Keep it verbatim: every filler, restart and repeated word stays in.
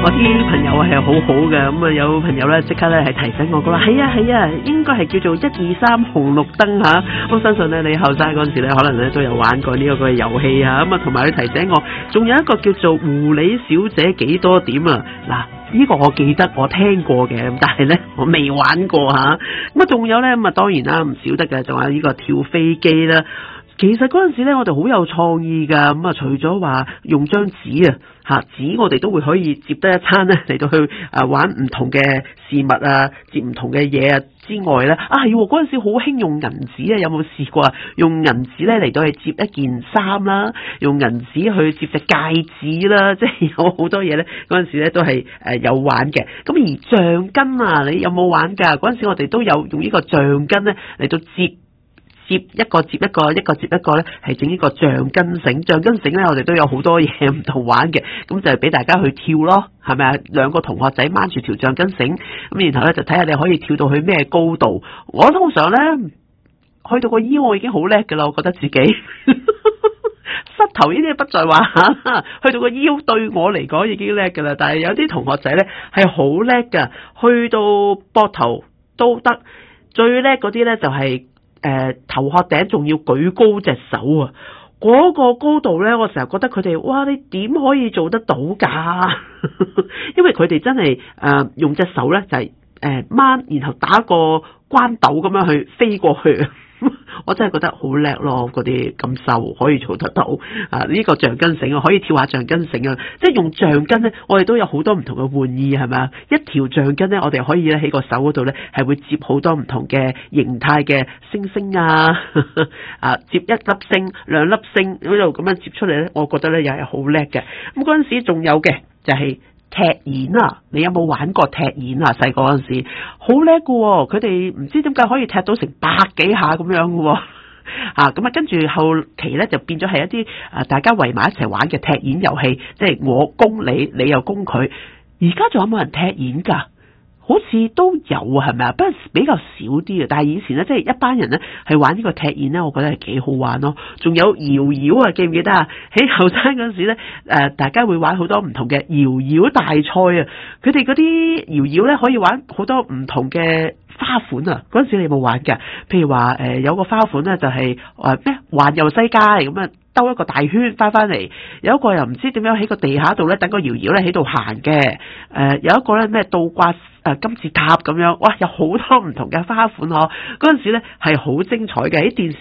我啲朋友係好好嘅，咁啊有朋友咧即刻咧係提醒我，佢話係啊係啊，應該係叫做一二三紅綠燈吓。我相信咧你後生嗰陣時咧，可能咧都有玩過呢一個遊戲啊。咁啊同埋佢提醒我，仲有一個叫做狐狸小姐幾多點啊。嗱，呢個我記得我聽過嘅，但係咧我未玩過吓。咁啊仲有咧咁啊當然啦，唔少得嘅，仲有呢個跳飛機啦。其實嗰陣時咧，我哋好有創意噶，咁啊，除咗話用張紙啊，吓紙我哋都會可以接得一餐咧，嚟到去啊玩唔同嘅事物啊，接唔同嘅嘢啊之外咧，啊係嗰陣時好興用銀紙啊，有冇試過啊？用銀紙咧嚟到去接一件衫啦，用銀紙去接隻戒指啦，即係有好多嘢咧。嗰陣時咧都係誒有玩嘅。咁而橡筋啊，你有冇玩噶？嗰陣時我哋都有用呢個橡筋咧嚟到接。接一個接一個，一個接一個咧，係整呢個橡筋繩。橡筋繩咧，我哋都有好多嘢唔同玩嘅，咁就係俾大家去跳咯，係咪啊？兩個同學仔掹住條橡筋繩，咁然後咧就睇下你可以跳到去咩高度。我通常咧去到個腰，我已經好叻噶啦，我覺得自己膝頭呢啲不在話下，去到個腰對我嚟講已經叻噶啦。但係有啲同學仔咧係好叻噶，去到膊頭都得，最叻嗰啲咧就係、是。誒、呃，頭殼頂仲要舉高隻手啊！嗰、那個高度咧，我成日覺得佢哋，哇！你點可以做得到噶？因為佢哋真係誒、呃、用隻手咧就係誒掹，然後打個關斗咁樣去飛過去。我真係覺得好叻咯，嗰啲咁瘦可以做得到啊！呢、這個橡筋繩啊，可以跳下橡筋繩啊！即係用橡筋咧，我哋都有好多唔同嘅玩意，係咪啊？一條橡筋咧，我哋可以咧喺個手嗰度咧，係會接好多唔同嘅形態嘅星星啊！啊，接一粒星、兩粒星喺度咁樣接出嚟咧，我覺得咧又係好叻嘅。咁嗰陣時仲有嘅就係、是。踢毽啊！你有冇玩過踢毽啊？細個嗰陣時好叻㗎喎，佢哋唔知點解可以踢到成百幾下咁樣㗎喎。啊，咁啊，跟住後期咧就變咗係一啲啊，大家圍埋一齊玩嘅踢毽遊戲，即係我攻你，你又攻佢。而家仲有冇人踢毽㗎？好似都有啊，係咪啊？不過比較少啲啊。但係以前咧，即係一班人咧係玩呢個踢毽咧，我覺得係幾好玩咯。仲有搖搖啊，記唔記得啊？喺後生嗰陣時咧，誒，大家會玩好多唔同嘅搖搖大賽啊。佢哋嗰啲搖搖咧可以玩好多唔同嘅花款啊。嗰陣時你有冇玩㗎？譬如話誒，有個花款咧就係誒咩環遊世界咁啊。兜一個大圈翻翻嚟，有一個又唔知點樣喺個地下度咧等個搖搖咧喺度行嘅，誒、呃、有一個咧咩倒掛誒金字塔咁樣，哇有好多唔同嘅花款嗬，嗰陣時咧係好精彩嘅喺電視。